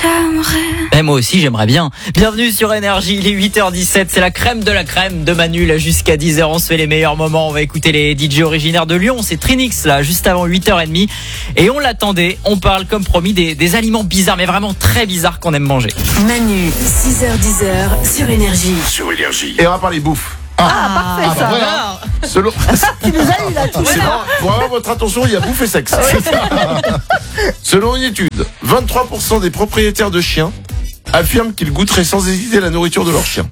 Et moi aussi, j'aimerais bien. Bienvenue sur Énergie, il est 8h17, c'est la crème de Manu, là, jusqu'à 10h, on se fait les meilleurs moments. On va écouter les DJ originaires de Lyon, c'est Trinix, là, juste avant 8h30. Et on l'attendait, on parle, comme promis, des aliments bizarres, mais vraiment très bizarres qu'on aime manger. Manu, 6h-10h, sur Énergie. Sur Énergie. Et on va parler bouffe. Parfait ça. Voilà. Selon... Tu nous as eu là tout. C'est marrant. Pour avoir votre attention, il y a bouffe et sexe. Selon une étude, 23% des propriétaires de chiens affirment qu'ils goûteraient sans hésiter la nourriture de leur chien.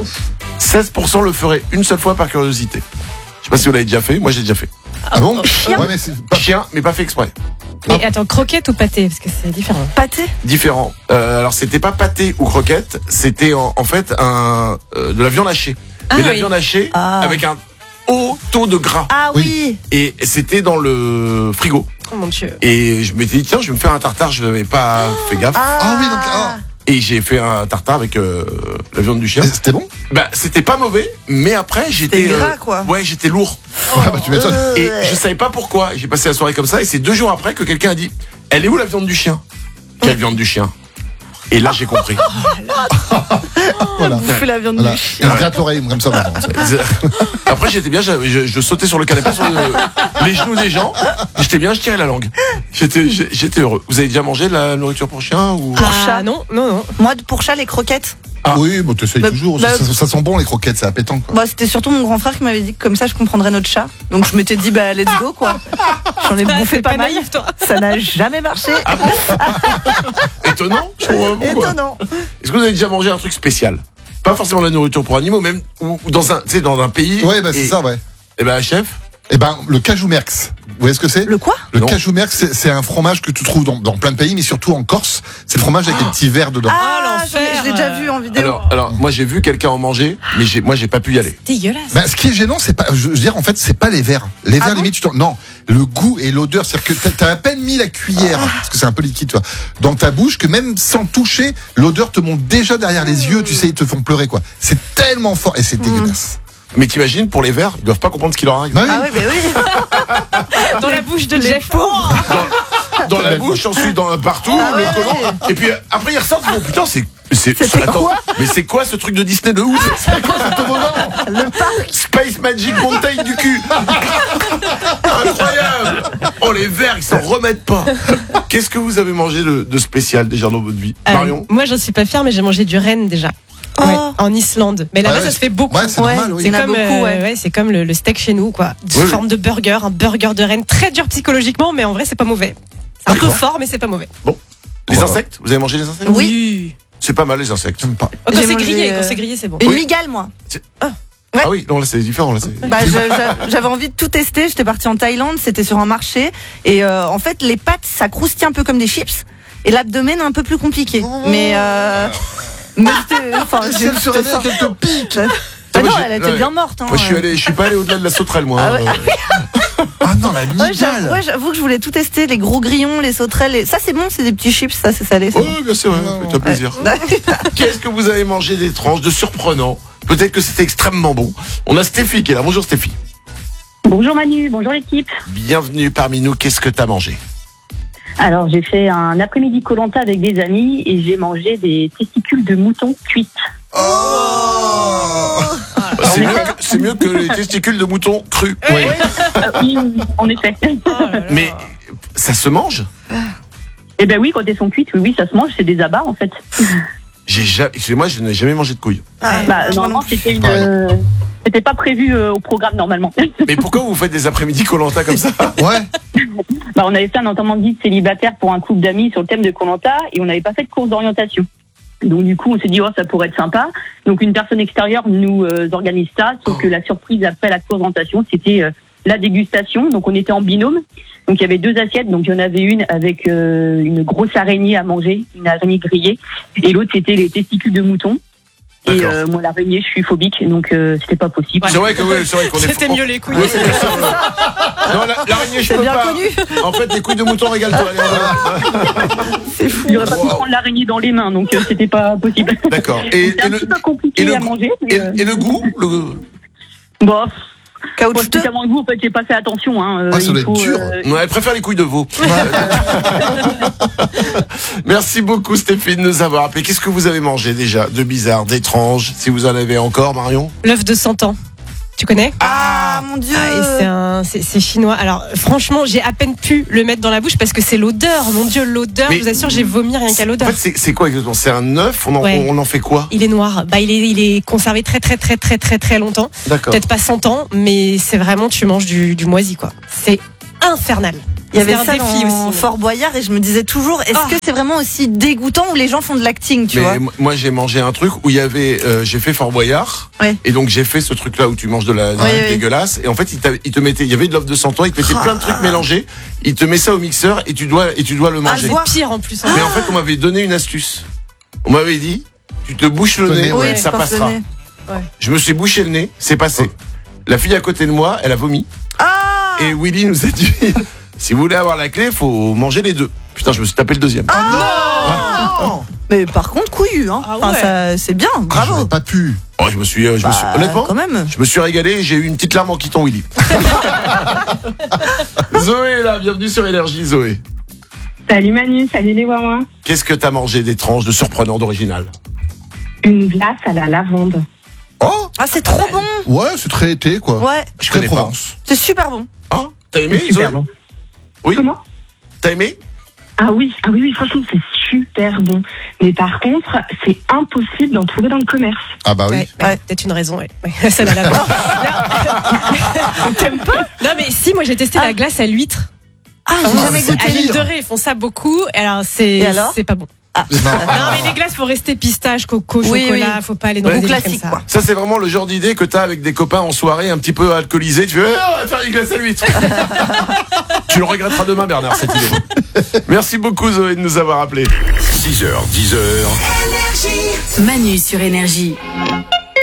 16% le feraient une seule fois par curiosité. Je sais pas si vous l'avez déjà fait, moi j'ai déjà fait. Ah bon? Chien. Ouais, mais c'est pas... Chien, mais pas fait exprès. Mais attends, croquette ou pâté? Parce que c'est différent. Pâté. Différent. Alors c'était pas pâté ou croquette, c'était en fait de la viande hachée. Mais de la viande hachée avec un haut taux de gras. Ah oui. Et c'était dans le frigo. Oh mon Dieu. Et je m'étais dit tiens, je vais me faire un tartare, je n'avais pas fait gaffe. Ah oui, donc... Et j'ai fait un tartare avec la viande du chien. Et c'était bon? Bah c'était pas mauvais, mais après j'étais gras, quoi. Ouais, j'étais lourd. Ouais, bah tu m'étonnes. Et je savais pas pourquoi. J'ai passé la soirée comme ça et c'est 2 jours après que quelqu'un a dit elle est où la viande du chien? Quelle viande du chien? Et là j'ai compris. Voilà. Bouffer la viande Voilà. du chien. Et on gratte l'oreille comme ça maintenant. Après j'étais bien, je sautais sur le canapé sur les genoux des gens. J'étais bien, je tirais la langue. J'étais heureux. Vous avez déjà mangé de la nourriture pour chien ou Pour chat. Non. Moi pour chat les croquettes. Oui, bon, t'essayes toujours. Ça sent bon les croquettes, c'est appétant quoi. Bah c'était surtout mon grand frère qui m'avait dit que comme ça je comprendrais notre chat. Donc je m'étais dit bah let's go quoi. J'en ai bouffé c'est pas pas mal. naïf, toi. Ça n'a jamais marché. étonnant? Je trouve bon, quoi. Étonnant. Est-ce que vous avez déjà mangé un truc spécial? Pas forcément de la nourriture pour animaux, même ou dans un, tu sais, dans un pays. Ouais, bah c'est ça, ouais. Et ben chef. Eh ben, le cajou merx. Vous voyez ce que c'est? Le quoi? Le Non. cajou merx, c'est un fromage que tu trouves dans plein de pays, mais surtout en Corse. C'est le fromage avec des petits verres dedans. Je l'ai déjà vu en vidéo. Alors moi j'ai vu quelqu'un en manger, mais moi j'ai pas pu y aller. Dégueulasse. Ben, ce qui est gênant, c'est pas, je veux dire, en fait, c'est pas les verres. Les verres, bon limite, non. Le goût et l'odeur, c'est-à-dire que t'as à peine mis la cuillère, parce que c'est un peu liquide, tu vois, dans ta bouche, que même sans toucher, l'odeur te monte déjà derrière les yeux, tu sais, ils te font pleurer, quoi. C'est tellement fort, et c'est dégueulasse. Mais t'imagines, pour les verres, ils doivent pas comprendre ce qu'il leur arrive. Bah oui. Ah oui, bah oui. Dans la bouche de Jeff. Dans la bouche, ensuite partout, le colon. Et puis après ils ressortent, ils font putain quoi mais c'est quoi ce truc de Disney de ouf? C'est quoi ce toboggan? Le parc. Space Magic Mountain du cul. Incroyable. Oh les verres, ils s'en remettent pas. Qu'est-ce que vous avez mangé de spécial déjà dans votre vie? Marion? Moi, j'en suis pas fière, mais j'ai mangé du renne déjà. Oh. Ouais, en Islande. Mais là-bas, Ouais, ça se fait beaucoup. Ouais, c'est normal, oui. C'est Il y en a comme, beaucoup, ouais. c'est comme le steak chez nous, quoi. Sous Oui, forme de burger, un burger de renne très dur psychologiquement, mais en vrai, c'est pas mauvais. C'est un peu fort, mais c'est pas mauvais. Les insectes? Vous avez mangé les insectes? Oui. C'est pas mal les insectes. J'aime pas. Quand J'ai c'est mangé, grillé, c'est bon. Une Oui. migale moi. Ah oui, non là c'est différent là. Bah, j'avais envie de tout tester. J'étais partie en Thaïlande, c'était sur un marché. Et en fait, les pâtes, ça croustille un peu comme des chips. Et l'abdomen, un peu plus compliqué. Mais c'était... Enfin, Si elle se réveille, qu'elle te pique. Ah non, moi, elle était bien morte. Hein. Moi je suis pas allé au-delà de la sauterelle moi. Ah ouais. Ah non, la Ouais, migale. j'avoue que je voulais tout tester. Les gros grillons, les sauterelles. Ça, c'est bon, c'est des petits chips. Ça, c'est salé. c'est Oui, bien sûr, fais-toi plaisir. bon. Qu'est-ce que vous avez mangé d'étrange, de surprenant? Peut-être que c'était extrêmement bon. On a Stéphie qui est là. Bonjour Stéphie. Bonjour Manu, bonjour l'équipe. Bienvenue parmi nous. Qu'est-ce que t'as mangé? Alors j'ai fait un après-midi Koh-Lanta avec des amis et j'ai mangé des testicules de mouton cuites. C'est mieux que les testicules de mouton crus. Oui. Oui, en effet. Mais ça se mange? Eh ben oui, quand elles sont cuites, oui, ça se mange, c'est des abats en fait. Excusez-moi, je n'ai jamais mangé de couilles. Bah, normalement, c'était pas prévu au programme normalement. Mais pourquoi vous faites des après-midi Koh-Lanta comme ça? Ouais. Bah, on avait fait un enterrement de vie de célibataire pour un couple d'amis sur le thème de Koh-Lanta et on n'avait pas fait de course d'orientation. Donc du coup, on s'est dit oh ça pourrait être sympa. Donc une personne extérieure nous organise ça, sauf que la surprise après la course d'orientation, c'était la dégustation. Donc on était en binôme. Donc il y avait 2 assiettes. Donc il y en avait une avec une grosse araignée à manger, une araignée grillée, et l'autre c'était les testicules de mouton. Et moi l'araignée, je suis phobique, donc c'était pas possible. C'est vrai qu'on est. C'était mieux les couilles. Ouais, c'est bien ça. Non, l'araignée, je peux bien pas. connu. En fait, les couilles de mouton, régale-toi. C'est fou. J'aurais pas pu prendre l'araignée dans les mains, donc c'était pas possible. D'accord. Et C'était un petit peu compliqué à manger. Et le goût Bon, Bon, Caoutchouteux. spécialement le goût, en fait, j'ai pas fait attention. Hein. Ouais, ça doit Il être faut, dur. Ouais, elle préfère les couilles de veau. Merci beaucoup Stéphane de nous avoir appelé. Qu'est-ce que vous avez mangé déjà de bizarre, d'étrange, si vous en avez encore, Marion? L'œuf de 100 ans. Tu connais? Ah, mon Dieu. C'est chinois. Alors, franchement, j'ai à peine pu le mettre dans la bouche parce que c'est l'odeur. Mon Dieu, l'odeur. Mais- Je vous assure, j'ai vomi rien qu'à En l'odeur. fait, c'est quoi exactement? C'est un œuf? Ouais. On en fait quoi? Il est noir. Bah, il est conservé très longtemps. D'accord. Peut-être pas 100 ans, mais c'est vraiment, tu manges du moisi, quoi. C'est infernal. Il y avait C'est ça un défi dans aussi. Fort Boyard et je me disais toujours, est-ce que c'est vraiment aussi dégoûtant ou les gens font de l'acting, tu vois? Mais moi j'ai mangé un truc où il y avait j'ai fait Fort Boyard Ouais. et donc j'ai fait ce truc là où tu manges de la Ouais. dégueulasse et en fait il te mettait, il y avait de l'œuf de 100 ans, il te mettait plein de trucs mélangés, il te met ça au mixeur et tu dois le manger. voir. Pire en plus. hein. Mais en fait on m'avait donné une astuce. On m'avait dit tu te bouches le Le nez, nez, Oui, ça tu portes le passera. nez. Je me suis bouché le nez, c'est passé. La fille à côté de moi, elle a vomi Ah! et Willy nous a dit si vous voulez avoir la clé, faut manger les deux. Putain, je me suis tapé le deuxième. Mais par contre, couillu, hein. Ah Enfin, ouais. ça, c'est bien, bravo. J'aurais pas pu. Oh, je me suis honnêtement, Quand même. je me suis régalé et j'ai eu une petite larme en quittant Willy. Zoé là, bienvenue sur Énergie Zoé. Salut Manu, salut les Wawa. Qu'est-ce que t'as mangé d'étrange, de surprenant, d'original? Une glace à la lavande. Oh, Ah, c'est trop bon. ouais, c'est très été, quoi. Ouais, Je Très connais pas. Provence. c'est super bon. Hein? T'as aimé Zoé? Super bon. Oui. Comment? T'as aimé? Ah oui, franchement c'est super bon. Mais par contre, c'est impossible d'en trouver dans le commerce. Ah bah oui. Ouais, peut-être une raison, ouais. Ça n'a la T'aimes pas? Non, mais si, moi j'ai testé la glace à l'huître. Ah, j'ai jamais c'est goûté. À l'huile pire. de Ré, ils font ça beaucoup. Alors, Et alors c'est pas bon. Non. Non, mais les glaces, faut rester pistache, coco, Oui, chocolat, oui. faut pas aller dans Ou les délires classique, comme ça. quoi. Ça, c'est vraiment le genre d'idée que t'as avec des copains en soirée un petit peu alcoolisés. Tu fais, on va faire une glace à l'huître. Tu le regretteras demain, Bernard, cette idée. Merci beaucoup, Zoé, de nous avoir appelés. 6h, 10h. Manu sur Énergie.